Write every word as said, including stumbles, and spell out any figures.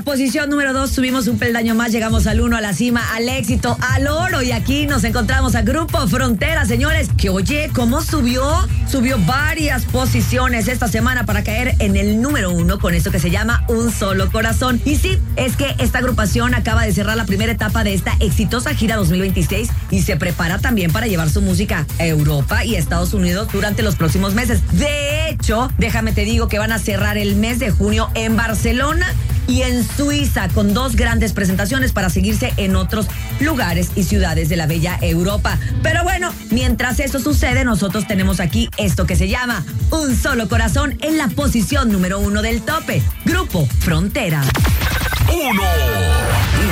posición número dos subimos un peldaño más, llegamos al uno, a la cima, al éxito, al oro. Y aquí nos encontramos a Grupo Frontera, señores, que oye, ¿cómo subió? Subió varias posiciones esta semana para caer en el número uno con esto que se llama Un Solo Corazón. Y sí, es que esta agrupación acaba de cerrar la primera etapa de esta exitosa gira dos mil veintiséis y se prepara también para llevar su música a Europa y a Estados Unidos durante los próximos meses. De hecho, déjame te digo que van a cerrar el mes de junio en Barcelona y en Suiza, con dos grandes presentaciones para seguirse en otros lugares y ciudades de la bella Europa. Pero bueno, mientras eso sucede, nosotros tenemos aquí esto que se llama Un Solo Corazón en la posición número uno del tope. Grupo Frontera. Uno.